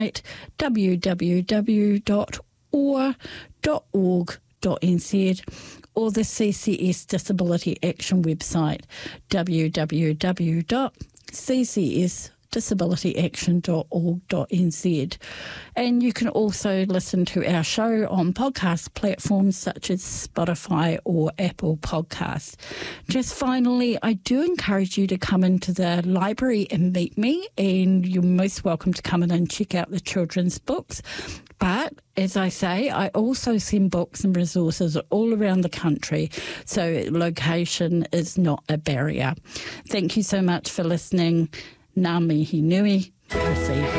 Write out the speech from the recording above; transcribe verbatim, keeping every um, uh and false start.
w w w dot o a dot org dot n z or the C C S Disability Action website, w w w dot c c s disability action dot org dot n z. And you can also listen to our show on podcast platforms such as Spotify or Apple Podcasts. Just finally, I do encourage you to come into the library and meet me, and you're most welcome to come in and check out the children's books. But as I say, I also send books and resources all around the country, so location is not a barrier. Thank you so much for listening. Ngā mihi nui. Proceed.